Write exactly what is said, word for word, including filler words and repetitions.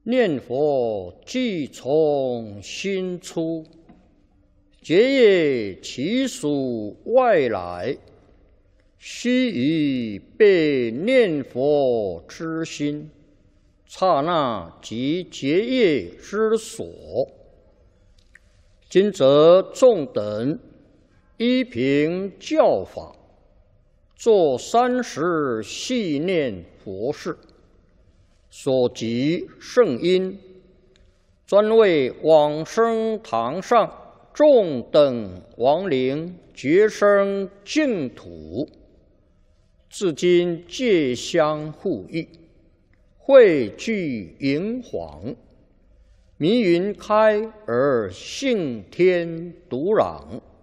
念佛即从心出，结业其属外来，须臾被念佛之心，刹那即结业之所。今则众等依凭教法，作三时系念佛事，所及圣因，专为往生堂上众等亡灵觉生净土，至今戒相护益，汇聚银黄，迷云开而性天独朗。